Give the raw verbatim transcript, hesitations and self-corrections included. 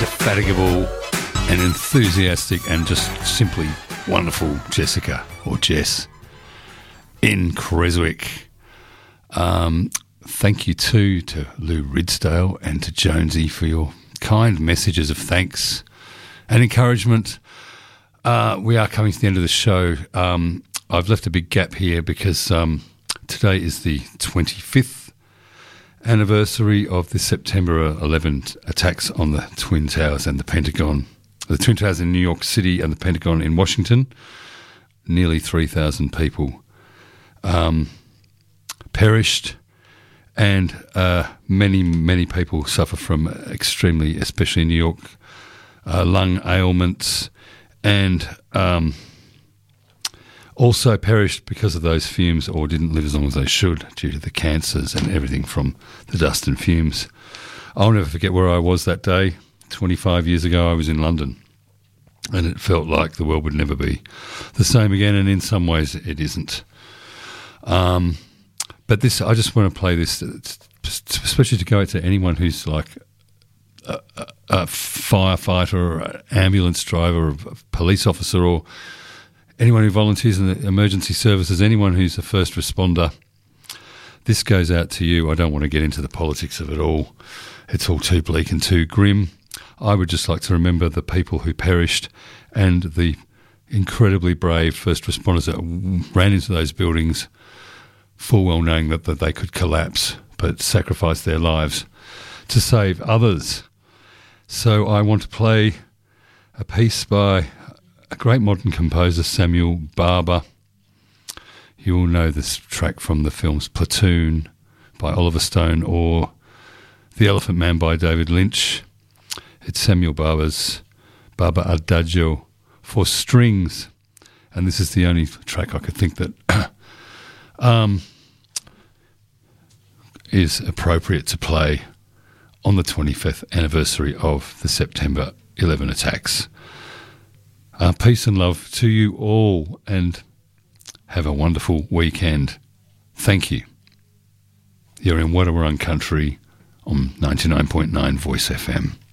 indefatigable and enthusiastic and just simply wonderful Jessica, or Jess, in Creswick. Um, thank you too to Lou Ridsdale and to Jonesy for your kind messages of thanks and encouragement. Uh, we are coming to the end of the show. Um, I've left a big gap here because um, today is the twenty-fifth anniversary of the September eleventh attacks on the Twin Towers and the Pentagon. The Twin Towers in New York City and the Pentagon in Washington. Nearly three thousand people um, perished, and uh, many, many people suffer from extremely, especially in New York, uh, lung ailments, and um, also perished because of those fumes, or didn't live as long as they should due to the cancers and everything from the dust and fumes. I'll never forget where I was that day. twenty-five years ago, I was in London, and it felt like the world would never be the same again, and in some ways it isn't. Um, but this, I just want to play this, especially to go out to anyone who's like a, a, a firefighter or an ambulance driver or a police officer or anyone who volunteers in the emergency services, anyone who's a first responder. This goes out to you. I don't want to get into the politics of it all. It's all too bleak and too grim. I would just like to remember the people who perished and the incredibly brave first responders that ran into those buildings full well knowing that, that they could collapse, but sacrificed their lives to save others. So I want to play a piece by a great modern composer, Samuel Barber. You will know this track from the films Platoon by Oliver Stone or The Elephant Man by David Lynch. It's Samuel Barber's Barber Adagio for strings, and this is the only track I could think that um, is appropriate to play on the twenty-fifth anniversary of the September eleventh attacks. Uh, peace and love to you all, and have a wonderful weekend. Thank you. You're in Wadawurrung Country on ninety-nine point nine Voice F M.